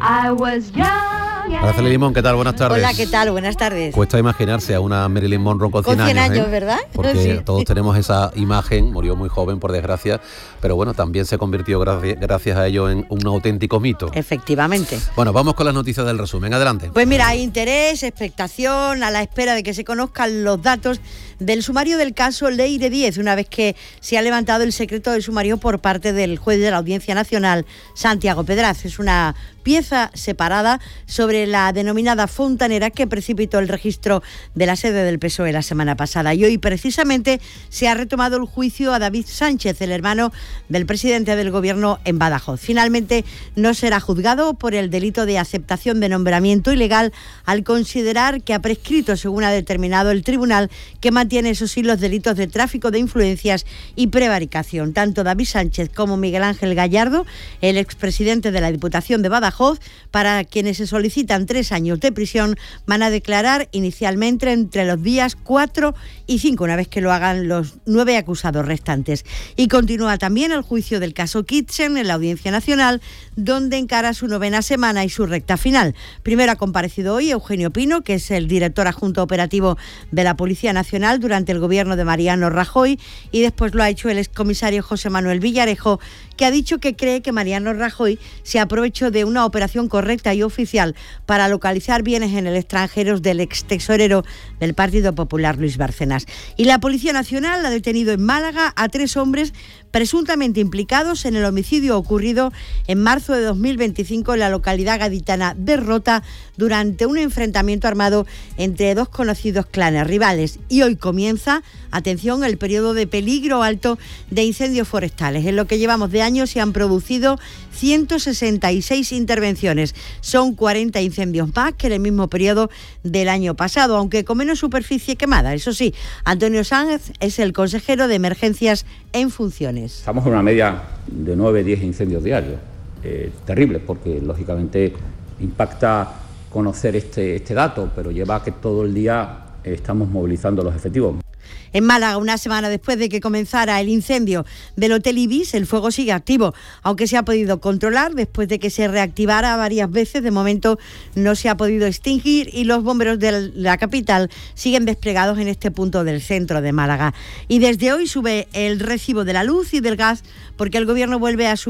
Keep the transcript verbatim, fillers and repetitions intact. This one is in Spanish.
I was young. Araceli Limón, ¿qué tal? Buenas tardes. Hola, ¿qué tal? Buenas tardes. Cuesta imaginarse a una Marilyn Monroe con cien, con cien años, años, ¿eh? ¿verdad? Porque Sí. todos tenemos esa imagen, murió muy joven por desgracia, pero bueno, también se convirtió gracias, gracias a ello en un auténtico mito. Efectivamente. Bueno, vamos con las noticias del resumen, adelante. Pues mira, hay interés, expectación, a la espera de que se conozcan los datos del sumario del caso Leire Díez, una vez que se ha levantado el secreto del sumario por parte del juez de la Audiencia Nacional, Santiago Pedraz. Es una pieza separada sobre la denominada fontanera que precipitó el registro de la sede del P S O E la semana pasada. Y hoy precisamente se ha retomado el juicio a David Sánchez, el hermano del presidente del Gobierno en Badajoz. Finalmente no será juzgado por el delito de aceptación de nombramiento ilegal al considerar que ha prescrito, según ha determinado el tribunal, que mantiene, eso sí, los delitos de tráfico de influencias y prevaricación. Tanto David Sánchez como Miguel Ángel Gallardo, el expresidente de la Diputación de Badajoz, para quienes se solicitan tres años de prisión, van a declarar inicialmente entre los días cuatro y cinco, una vez que lo hagan los nueve acusados restantes. Y continúa también el juicio del caso Kitchen en la Audiencia Nacional, donde encara su novena semana y su recta final. Primero ha comparecido hoy Eugenio Pino, que es el director adjunto operativo de la Policía Nacional durante el gobierno de Mariano Rajoy, y después lo ha hecho el excomisario José Manuel Villarejo, que ha dicho que cree que Mariano Rajoy se aprovechó de una operación correcta y oficial para localizar bienes en el extranjero del extesorero del Partido Popular, Luis Bárcenas. Y la Policía Nacional ha detenido en Málaga a tres hombres presuntamente implicados en el homicidio ocurrido en marzo de dos mil veinticinco en la localidad gaditana de Rota durante un enfrentamiento armado entre dos conocidos clanes rivales. Y hoy comienza, atención, el periodo de peligro alto de incendios forestales. En lo que llevamos de año se han producido ciento sesenta y seis intervenciones. Son cuarenta incendios más que en el mismo periodo del año pasado, aunque con menos superficie quemada. Eso sí, Antonio Sáenz es el consejero de Emergencias en funciones. Estamos en una media de nueve a diez incendios diarios. Eh, terrible, porque lógicamente impacta conocer este, este dato, pero lleva a que todo el día eh, estamos movilizando los efectivos. En Málaga, una semana después de que comenzara el incendio del Hotel Ibis, el fuego sigue activo, aunque se ha podido controlar después de que se reactivara varias veces. De momento no se ha podido extinguir y los bomberos de la capital siguen desplegados en este punto del centro de Málaga. Y desde hoy sube el recibo de la luz y del gas porque el Gobierno vuelve a subir